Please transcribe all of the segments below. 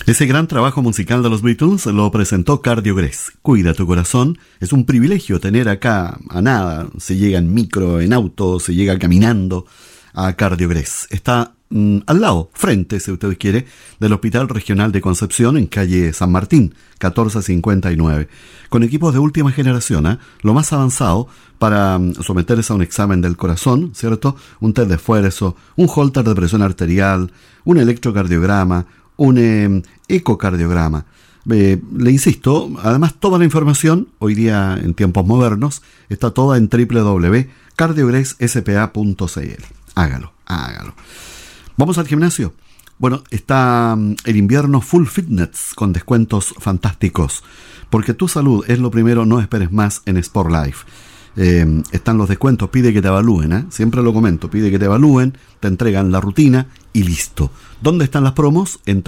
Ese gran trabajo musical de los Beatles lo presentó Cardiogrés. Cuida tu corazón. Es un privilegio tener acá a nada. Se llega en micro, en auto, se llega caminando a Cardiogrés. Está al lado, frente, si usted quiere, del Hospital Regional de Concepción, en calle San Martín, 1459. Con equipos de última generación, lo más avanzado para someterse a un examen del corazón, ¿cierto? Un test de esfuerzo, un holter de presión arterial, un electrocardiograma, un ecocardiograma. Le insisto, además toda la información, hoy día en tiempos modernos, está toda en www.cardiogresSPA.cl. Hágalo. Vamos al gimnasio. Bueno, está el invierno Full Fitness con descuentos fantásticos. Porque tu salud es lo primero, no esperes más en Sport Life. Están los descuentos, pide que te evalúen, siempre lo comento, pide que te evalúen, te entregan la rutina y listo. ¿Dónde están las promos? En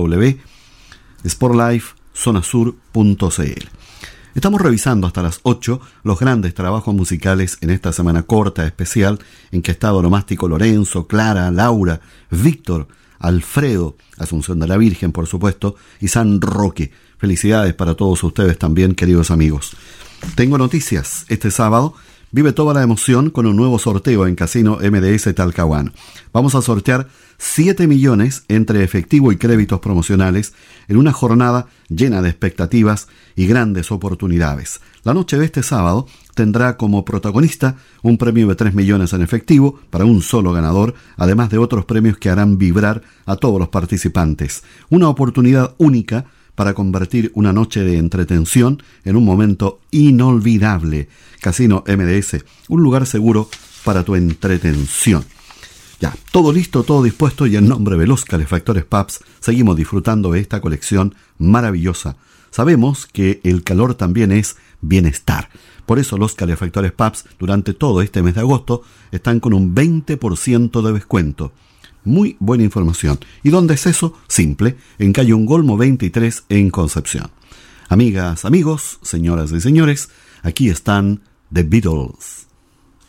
www.sportlifezonasur.cl. Estamos revisando hasta las 8 los grandes trabajos musicales en esta semana corta especial en que está Onomástico Lorenzo, Clara, Laura, Víctor, Alfredo, Asunción de la Virgen, por supuesto, y San Roque. Felicidades para todos ustedes también, queridos amigos. Tengo noticias. Este sábado vive toda la emoción con un nuevo sorteo en Casino MDS Talcahuano. Vamos a sortear 7 millones entre efectivo y créditos promocionales en una jornada llena de expectativas y grandes oportunidades. La noche de este sábado tendrá como protagonista un premio de 3 millones en efectivo para un solo ganador, además de otros premios que harán vibrar a todos los participantes. Una oportunidad única para convertir una noche de entretención en un momento inolvidable. Casino MDS, un lugar seguro para tu entretención. Ya, todo listo, todo dispuesto, y en nombre de los Calefactores Pubs seguimos disfrutando de esta colección maravillosa. Sabemos que el calor también es bienestar. Por eso los Calefactores Pubs durante todo este mes de agosto están con un 20% de descuento. Muy buena información. ¿Y dónde es eso? Simple, en calle Ungolmo 23 en Concepción. Amigas, amigos, señoras y señores, aquí están The Beatles.